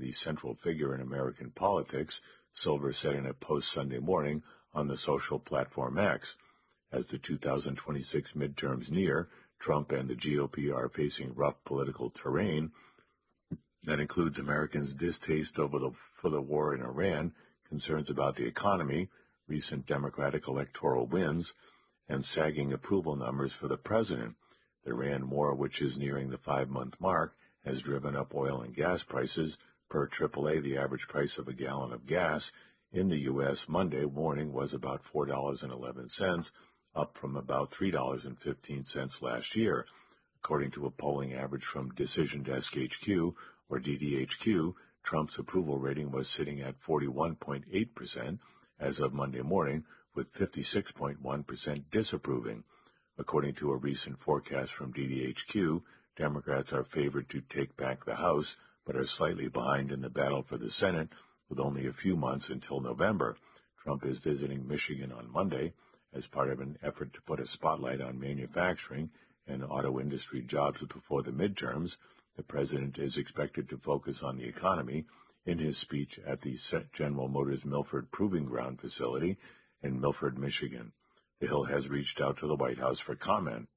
the central figure in American politics, Silver said in a post Sunday morning on the social platform X. As the 2026 midterms near, Trump and the GOP are facing rough political terrain that includes Americans' distaste for the war in Iran, concerns about the economy, recent Democratic electoral wins, and sagging approval numbers for the president. The Iran war, which is nearing the 5-month mark, has driven up oil and gas prices. Per AAA, the average price of a gallon of gas in the U.S. Monday morning was about $4.11, up from about $3.15 last year. According to a polling average from Decision Desk HQ, or DDHQ, Trump's approval rating was sitting at 41.8% as of Monday morning, with 56.1% disapproving. According to a recent forecast from DDHQ, Democrats are favored to take back the House, but are slightly behind in the battle for the Senate, with only a few months until November. Trump is visiting Michigan on Monday as part of an effort to put a spotlight on manufacturing and auto industry jobs before the midterms. The president is expected to focus on the economy in his speech at the General Motors Milford Proving Ground facility in Milford, Michigan. The Hill has reached out to the White House for comment.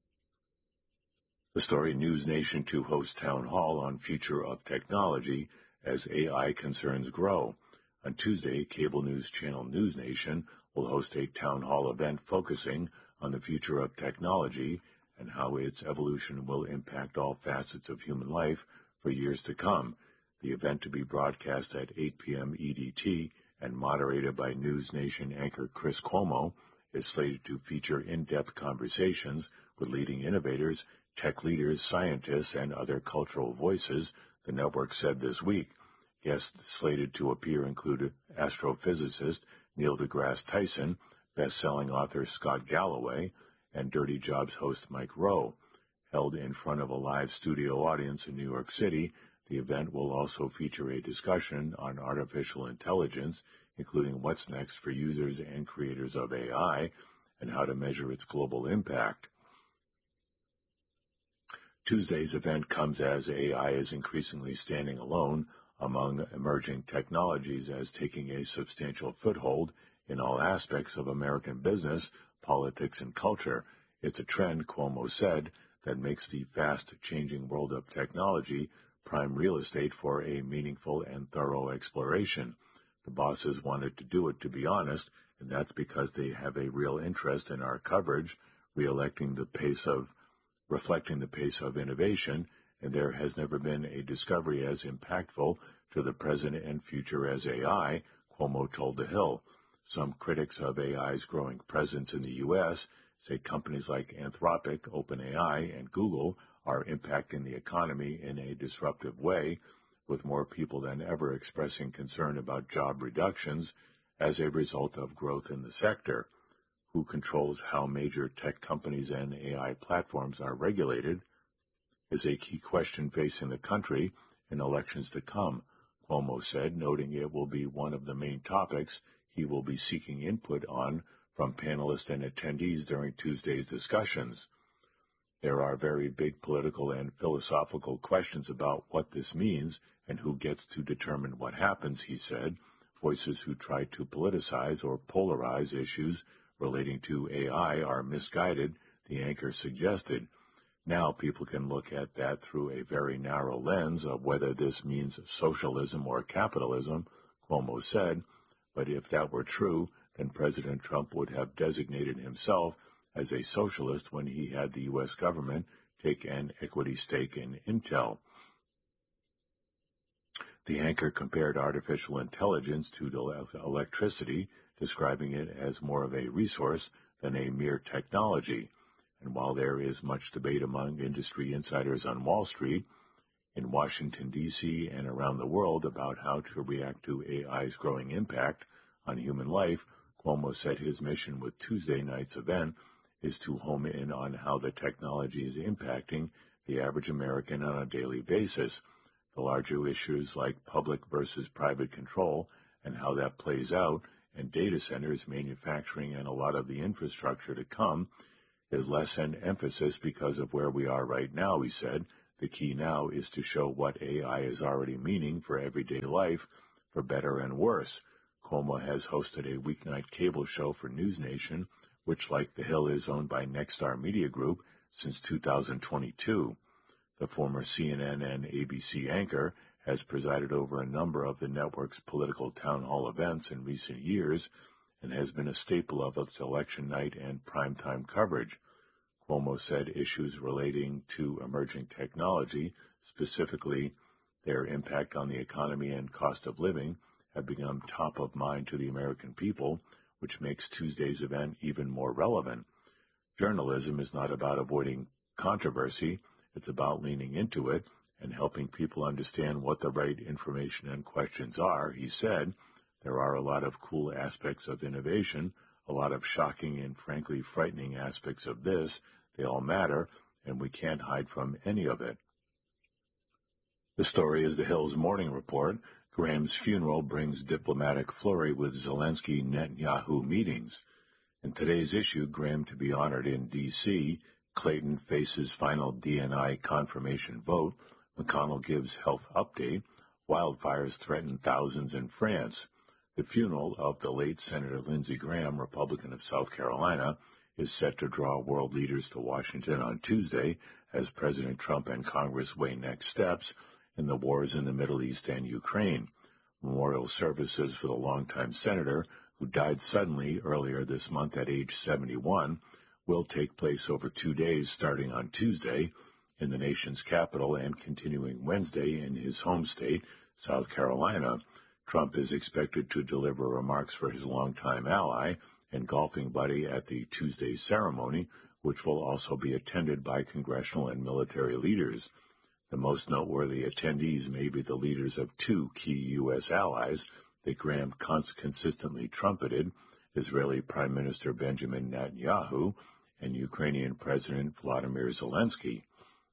The story: News Nation to host town hall on future of technology as AI concerns grow. On Tuesday, cable news channel News Nation will host a town hall event focusing on the future of technology and how its evolution will impact all facets of human life for years to come. The event, to be broadcast at 8 p.m. EDT and moderated by News Nation anchor Chris Cuomo, is slated to feature in-depth conversations with leading innovators, tech leaders, scientists, and other cultural voices, the network said this week. Guests slated to appear include astrophysicist Neil deGrasse Tyson, best-selling author Scott Galloway, and Dirty Jobs host Mike Rowe. Held in front of a live studio audience in New York City, the event will also feature a discussion on artificial intelligence, including what's next for users and creators of AI and how to measure its global impact. Tuesday's event comes as AI is increasingly standing alone among emerging technologies as taking a substantial foothold in all aspects of American business, politics, and culture. It's a trend, Cuomo said, that makes the fast-changing world of technology prime real estate for a meaningful and thorough exploration. The bosses wanted to do it, to be honest, and that's because they have a real interest in our coverage, reflecting the pace of innovation, and there has never been a discovery as impactful to the present and future as AI, Cuomo told The Hill. Some critics of AI's growing presence in the U.S. say companies like Anthropic, OpenAI, and Google are impacting the economy in a disruptive way, with more people than ever expressing concern about job reductions as a result of growth in the sector. Who controls how major tech companies and AI platforms are regulated is a key question facing the country in elections to come, Cuomo said, noting it will be one of the main topics he will be seeking input on from panelists and attendees during Tuesday's discussions. There are very big political and philosophical questions about what this means and who gets to determine what happens, he said. Voices who try to politicize or polarize issues relating to AI are misguided, the anchor suggested. Now people can look at that through a very narrow lens of whether this means socialism or capitalism, Cuomo said. But if that were true, then President Trump would have designated himself as a socialist when he had the U.S. government take an equity stake in Intel. The anchor compared artificial intelligence to electricity, describing it as more of a resource than a mere technology. And while there is much debate among industry insiders on Wall Street, in Washington, D.C., and around the world about how to react to AI's growing impact on human life, Cuomo said his mission with Tuesday night's event is to home in on how the technology is impacting the average American on a daily basis. The larger issues like public versus private control and how that plays out, and data centers, manufacturing, and a lot of the infrastructure to come is less an emphasis because of where we are right now, he said. The key now is to show what AI is already meaning for everyday life, for better and worse. Cuomo has hosted a weeknight cable show for News Nation, which, like The Hill, is owned by Nexstar Media Group since 2022. The former CNN and ABC anchor has presided over a number of the network's political town hall events in recent years and has been a staple of its election night and primetime coverage. Cuomo said issues relating to emerging technology, specifically their impact on the economy and cost of living, have become top of mind to the American people, which makes Tuesday's event even more relevant. Journalism is not about avoiding controversy, it's about leaning into it and helping people understand what the right information and questions are, he said. There are a lot of cool aspects of innovation, a lot of shocking and frankly frightening aspects of this. They all matter, and we can't hide from any of it. The story is The Hill's morning report. Graham's funeral brings diplomatic flurry with Zelensky-Netanyahu meetings. In today's issue, Graham to be honored in D.C., Clayton faces final DNI confirmation vote, McConnell gives health update, wildfires threaten thousands in France. The funeral of the late Senator Lindsey Graham, Republican of South Carolina, is set to draw world leaders to Washington on Tuesday as President Trump and Congress weigh next steps in the wars in the Middle East and Ukraine. Memorial services for the longtime senator, who died suddenly earlier this month at age 71, will take place over 2 days starting on Tuesday in the nation's capital and continuing Wednesday in his home state, South Carolina. Trump is expected to deliver remarks for his longtime ally and golfing buddy at the Tuesday ceremony, which will also be attended by congressional and military leaders. The most noteworthy attendees may be the leaders of two key U.S. allies that Graham consistently trumpeted, Israeli Prime Minister Benjamin Netanyahu and Ukrainian President Vladimir Zelensky.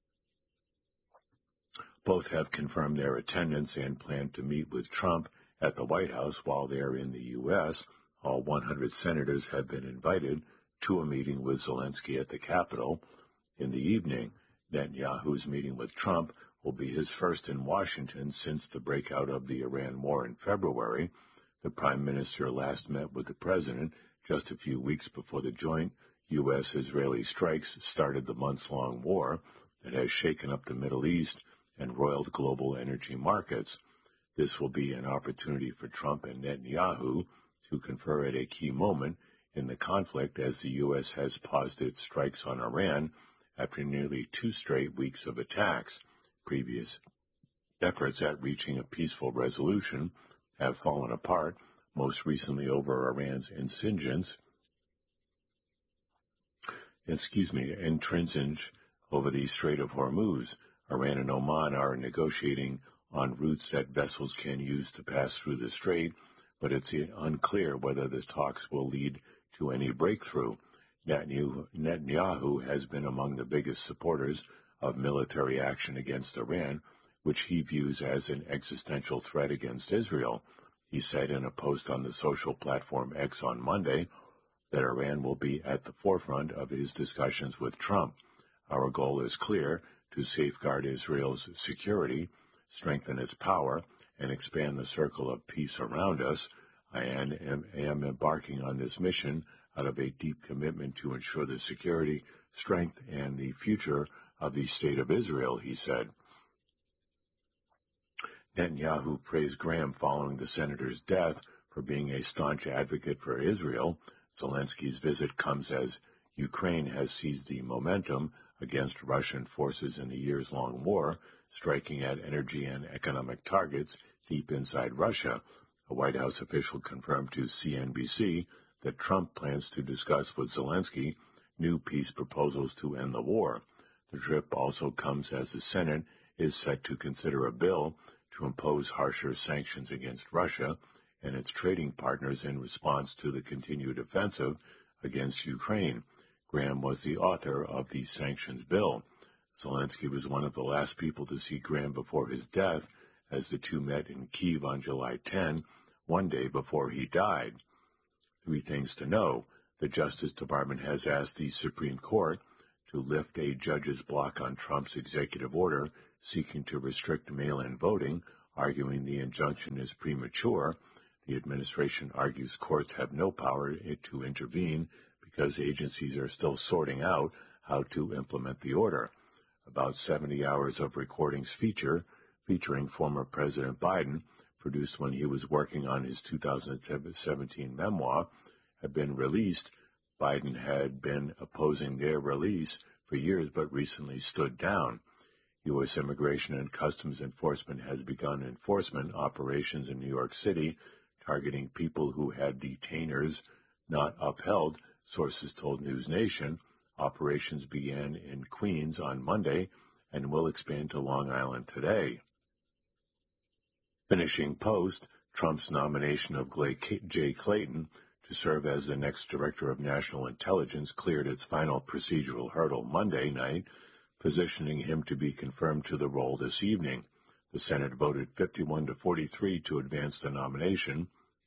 Both have confirmed their attendance and plan to meet with Trump at the White House while they are in the U.S. All 100 senators have been invited to a meeting with Zelensky at the Capitol. In the evening, Netanyahu's meeting with Trump will be his first in Washington since the breakout of the Iran war in February. The Prime Minister last met with the President just a few weeks before the joint U.S.-Israeli strikes started the months-long war that has shaken up the Middle East and roiled global energy markets. This will be an opportunity for Trump and Netanyahu to confer at a key moment in the conflict as the U.S. has paused its strikes on Iran after nearly 2 straight weeks of attacks. Previous efforts at reaching a peaceful resolution have fallen apart, most recently over Iran's intransigence over the Strait of Hormuz. Iran and Oman are negotiating on routes that vessels can use to pass through the strait, but it's unclear whether the talks will lead to any breakthrough. Netanyahu has been among the biggest supporters of military action against Iran, which he views as an existential threat against Israel. He said in a post on the social platform X on Monday that Iran will be at the forefront of his discussions with Trump. Our goal is clear: to safeguard Israel's security, strengthen its power, and expand the circle of peace around us. I am embarking on this mission out of a deep commitment to ensure the security, strength, and the future of the State of Israel, he said. Netanyahu praised Graham following the senator's death for being a staunch advocate for Israel. Zelensky's visit comes as Ukraine has seized the momentum against Russian forces in the years-long war, striking at energy and economic targets deep inside Russia. A White House official confirmed to CNBC that Trump plans to discuss with Zelensky new peace proposals to end the war. The trip also comes as the Senate is set to consider a bill to impose harsher sanctions against Russia and its trading partners in response to the continued offensive against Ukraine. Graham was the author of the sanctions bill. Zelensky was one of the last people to see Graham before his death, as the two met in Kyiv on July 10, one day before he died. 3 things to know. The Justice Department has asked the Supreme Court to lift a judge's block on Trump's executive order seeking to restrict mail-in voting, arguing the injunction is premature. The administration argues courts have no power to intervene because agencies are still sorting out how to implement the order. About 70 hours of recordings featuring former President Biden, produced when he was working on his 2017 memoir, have been released. Biden had been opposing their release for years but recently stood down. U.S. Immigration and Customs Enforcement has begun enforcement operations in New York City targeting people who had detainers not upheld, sources told News Nation. Operations began in Queens on Monday and will expand to Long Island today. Finishing Post, Trump's nomination of Jay Clayton to serve as the next Director of National Intelligence cleared its final procedural hurdle Monday night, positioning him to be confirmed to the role this evening. The Senate voted 51-43 to advance the nomination.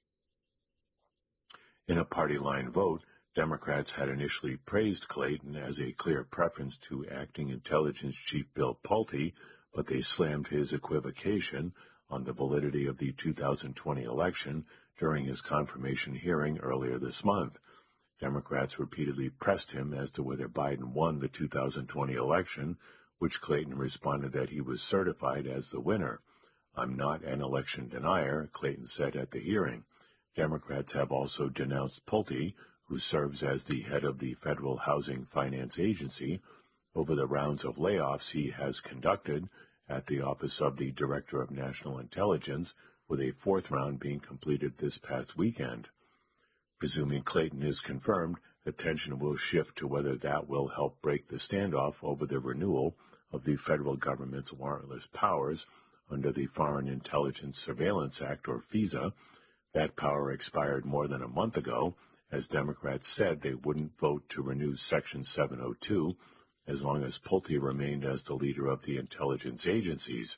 In a party-line vote, Democrats had initially praised Clayton as a clear preference to acting Intelligence Chief Bill Pulte, but they slammed his equivocation on the validity of the 2020 election during his confirmation hearing earlier this month. Democrats repeatedly pressed him as to whether Biden won the 2020 election, which Clayton responded that he was certified as the winner. "I'm not an election denier," Clayton said at the hearing. Democrats have also denounced Pulte, who serves as the head of the Federal Housing Finance Agency, over the rounds of layoffs he has conducted at the Office of the Director of National Intelligence, with a fourth round being completed this past weekend. Presuming Clayton is confirmed, attention will shift to whether that will help break the standoff over the renewal of the federal government's warrantless powers under the Foreign Intelligence Surveillance Act, or FISA. That power expired more than a month ago, as Democrats said they wouldn't vote to renew Section 702 as long as Pulte remained as the leader of the intelligence agencies.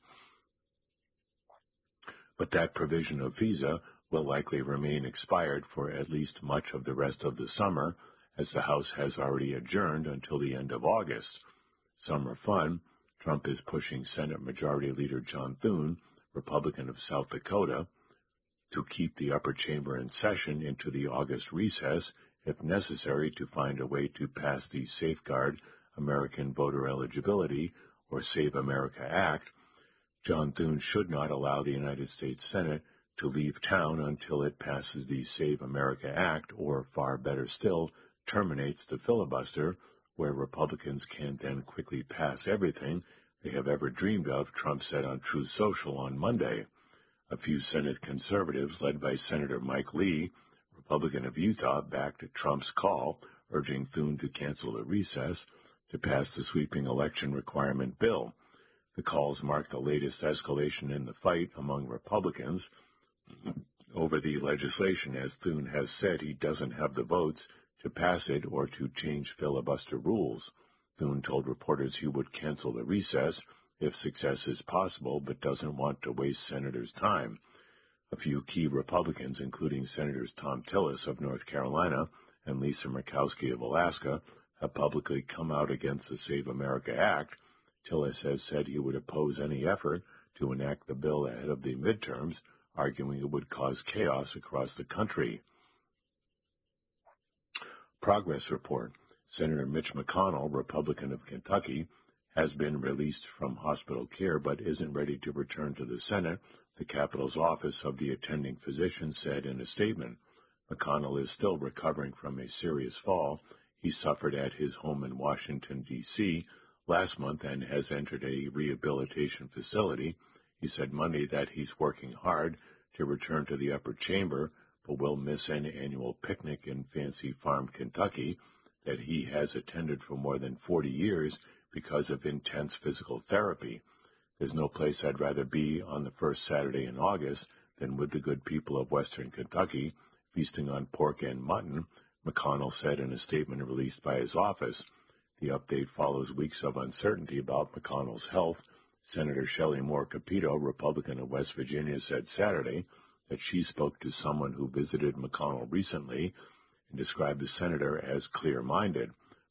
But that provision of FISA will likely remain expired for at least much of the rest of the summer, as the House has already adjourned until the end of August. Summer fun. Trump is pushing Senate Majority Leader John Thune, Republican of South Dakota, to keep the upper chamber in session into the August recess, if necessary, to find a way to pass the Safeguard American Voter Eligibility, or Save America Act. John Thune should not allow the United States Senate to leave town until it passes the Save America Act, or, far better still, terminates the filibuster, where Republicans can then quickly pass everything they have ever dreamed of, Trump said on Truth Social on Monday. A few Senate conservatives, led by Senator Mike Lee, Republican of Utah, backed Trump's call, urging Thune to cancel the recess to pass the sweeping election requirement bill. The calls mark the latest escalation in the fight among Republicans over the legislation, as Thune has said he doesn't have the votes to pass it or to change filibuster rules. Thune told reporters he would cancel the recess if success is possible, but doesn't want to waste senators' time. A few key Republicans, including Senators Tom Tillis of North Carolina and Lisa Murkowski of Alaska, have publicly come out against the Save America Act. Tillis has said he would oppose any effort to enact the bill ahead of the midterms, arguing it would cause chaos across the country. Progress report. Senator Mitch McConnell, Republican of Kentucky, has been released from hospital care but isn't ready to return to the Senate, the Capitol's Office of the Attending Physician said in a statement. McConnell is still recovering from a serious fall he suffered at his home in Washington, D.C. last month and has entered a rehabilitation facility. He said Monday that he's working hard to return to the upper chamber, but will miss an annual picnic in Fancy Farm, Kentucky, that he has attended for more than 40 years because of intense physical therapy. There's no place I'd rather be on the first Saturday in August than with the good people of Western Kentucky, feasting on pork and mutton, McConnell said in a statement released by his office. The update follows weeks of uncertainty about McConnell's health. Senator Shelley Moore Capito, Republican of West Virginia, said Saturday that she spoke to someone who visited McConnell recently and described the senator as clear-minded.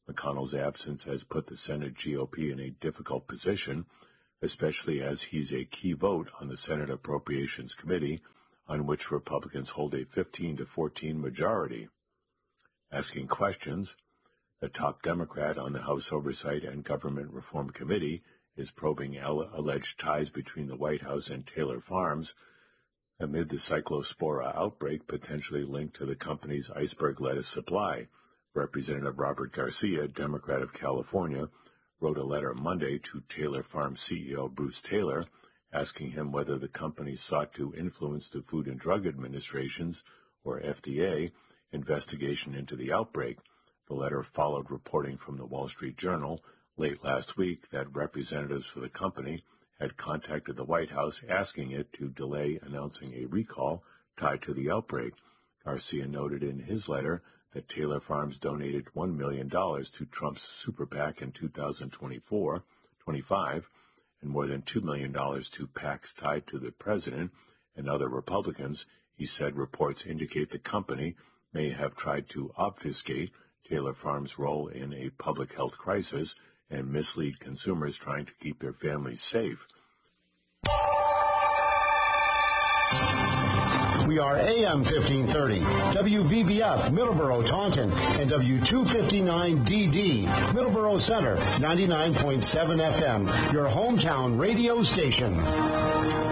McConnell's absence has put the Senate GOP in a difficult position, especially as he's a key vote on the Senate Appropriations Committee, on which Republicans hold a 15-14 majority. Asking questions, the top Democrat on the House Oversight and Government Reform Committee is probing alleged ties between the White House and Taylor Farms amid the Cyclospora outbreak potentially linked to the company's iceberg lettuce supply. Representative Robert Garcia, Democrat of California, wrote a letter Monday to Taylor Farms CEO Bruce Taylor, asking him whether the company sought to influence the Food and Drug Administration's, or FDA, investigation into the outbreak. The letter followed reporting from the Wall Street Journal late last week that representatives for the company had contacted the White House asking it to delay announcing a recall tied to the outbreak. Garcia noted in his letter that Taylor Farms donated $1 million to Trump's super PAC in 2024-25 and more than $2 million to PACs tied to the president and other Republicans. He said reports indicate the company may have tried to obfuscate Taylor Farms' role in a public health crisis and mislead consumers trying to keep their families safe. We are AM 1530, WVBF, Middleborough, Taunton, and W259DD, Middleborough Center, 99.7 FM, your hometown radio station.